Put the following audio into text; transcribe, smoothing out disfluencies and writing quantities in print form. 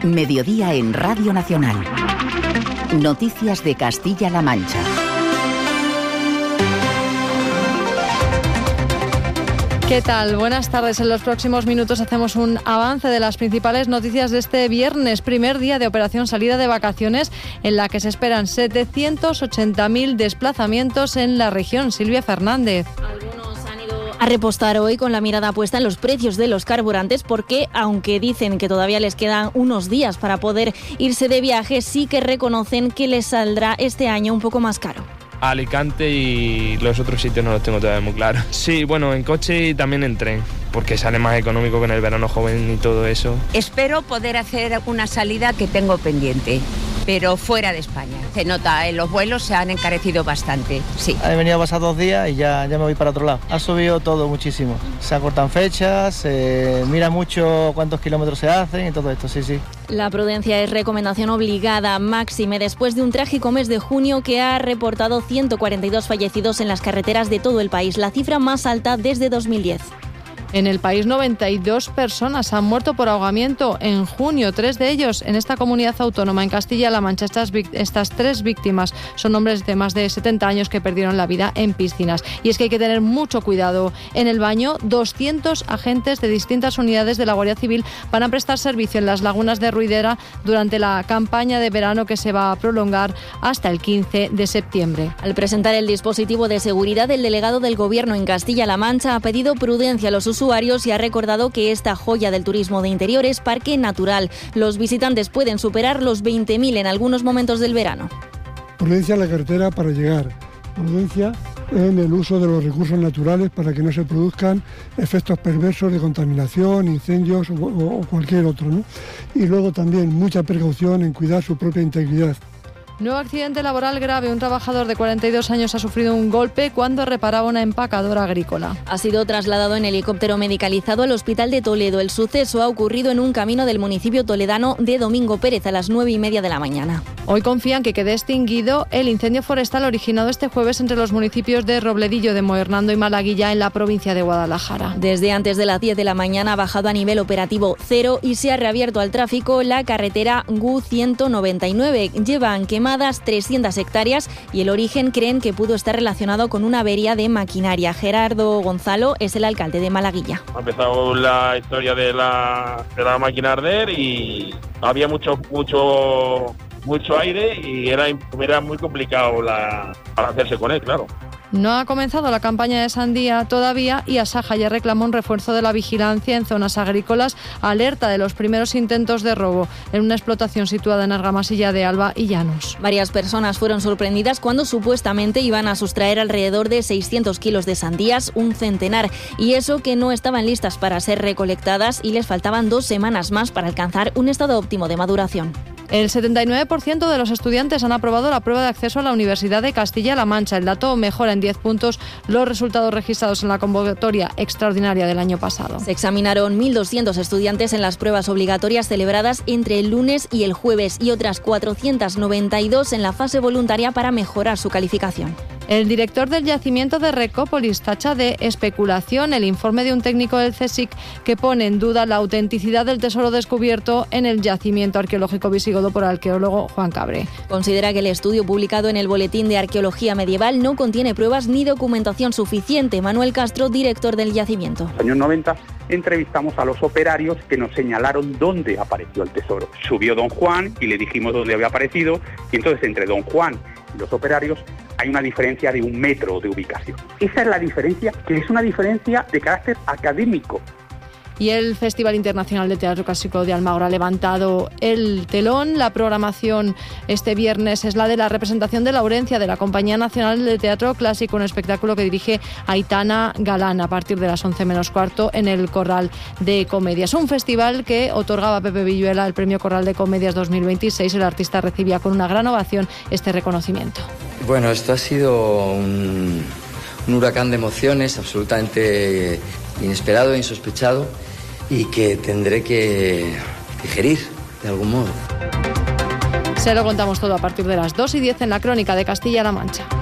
Mediodía en Radio Nacional. Noticias de Castilla-La Mancha. ¿Qué tal? Buenas tardes. En los próximos minutos hacemos un avance de las principales noticias de este viernes, primer día de operación salida de vacaciones, en la que se esperan 780.000 desplazamientos en la región. Silvia Fernández. A repostar hoy con la mirada puesta en los precios de los carburantes porque, aunque dicen que todavía les quedan unos días para poder irse de viaje, sí que reconocen que les saldrá este año un poco más caro. Alicante y los otros sitios no los tengo todavía muy claros. Sí, bueno, en coche y también en tren, porque sale más económico que en el verano joven y todo eso. Espero poder hacer una salida que tengo pendiente, pero fuera de España. Se nota, los vuelos se han encarecido bastante, sí. He venido a pasar 2 días y ya me voy para otro lado. Ha subido todo muchísimo. Se acortan fechas, se mira mucho cuántos kilómetros se hacen y todo esto, sí. La prudencia es recomendación obligada, máxime después de un trágico mes de junio que ha reportado 142 fallecidos en las carreteras de todo el país, la cifra más alta desde 2010. En el país 92 personas han muerto por ahogamiento en junio, 3 de ellos en esta comunidad autónoma, en Castilla-La Mancha. Estas 3 víctimas son hombres de más de 70 años que perdieron la vida en piscinas. Y es que hay que tener mucho cuidado. En el baño, 200 agentes de distintas unidades de la Guardia Civil van a prestar servicio en las lagunas de Ruidera durante la campaña de verano que se va a prolongar hasta el 15 de septiembre. Al presentar el dispositivo de seguridad, el delegado del Gobierno en Castilla-La Mancha ha pedido prudencia a los usuarios y ha recordado que esta joya del turismo de interior es parque natural. Los visitantes pueden superar los 20.000 en algunos momentos del verano. Prudencia en la carretera para llegar, prudencia en el uso de los recursos naturales para que no se produzcan efectos perversos de contaminación, incendios o cualquier otro, ¿no? Y luego también mucha precaución en cuidar su propia integridad. Nuevo accidente laboral grave. Un trabajador de 42 años ha sufrido un golpe cuando reparaba una empacadora agrícola. Ha sido trasladado en helicóptero medicalizado al Hospital de Toledo. El suceso ha ocurrido en un camino del municipio toledano de Domingo Pérez a las 9:30 de la mañana. Hoy confían que quede extinguido el incendio forestal originado este jueves entre los municipios de Robledillo de Moernando y Malaguilla en la provincia de Guadalajara. Desde antes de las 10 de la mañana ha bajado a nivel operativo 0 y se ha reabierto al tráfico la carretera GU 199. Llevan quemadas 300 hectáreas y el origen creen que pudo estar relacionado con una avería de maquinaria. Gerardo Gonzalo es el alcalde de Malaguilla. Ha empezado la historia de la máquina a arder y había mucho aire y era muy complicado para hacerse con él, claro. No ha comenzado la campaña de sandía todavía y Asaja ya reclama un refuerzo de la vigilancia en zonas agrícolas, alerta de los primeros intentos de robo en una explotación situada en Argamasilla de Alba y Llanos. Varias personas fueron sorprendidas cuando supuestamente iban a sustraer alrededor de 600 kilos de sandías, un centenar, y eso que no estaban listas para ser recolectadas y les faltaban 2 semanas más para alcanzar un estado óptimo de maduración. El 79% de los estudiantes han aprobado la prueba de acceso a la Universidad de Castilla-La Mancha. El dato mejora en 10 puntos los resultados registrados en la convocatoria extraordinaria del año pasado. Se examinaron 1.200 estudiantes en las pruebas obligatorias celebradas entre el lunes y el jueves y otras 492 en la fase voluntaria para mejorar su calificación. El director del yacimiento de Recópolis tacha de especulación el informe de un técnico del CSIC que pone en duda la autenticidad del tesoro descubierto en el yacimiento arqueológico visigodo por el arqueólogo Juan Cabré. Considera que el estudio publicado en el Boletín de Arqueología Medieval no contiene pruebas ni documentación suficiente. Manuel Castro, director del yacimiento. En los años 90 entrevistamos a los operarios que nos señalaron dónde apareció el tesoro. Subió don Juan y le dijimos dónde había aparecido y entonces entre don Juan y los operarios hay una diferencia de 1 metro de ubicación. Esa es la diferencia, que es una diferencia de carácter académico. Y el Festival Internacional de Teatro Clásico de Almagro ha levantado el telón. La programación este viernes es la de la representación de Laurencia de la Compañía Nacional de Teatro Clásico, un espectáculo que dirige Aitana Galán a partir de las 11 menos cuarto en el Corral de Comedias. Un festival que otorgaba a Pepe Villuela el Premio Corral de Comedias 2026. El artista recibía con una gran ovación este reconocimiento. Bueno, esto ha sido un huracán de emociones absolutamente inesperado e insospechado y que tendré que digerir de algún modo. Se lo contamos todo a partir de las 2:10 en la Crónica de Castilla-La Mancha.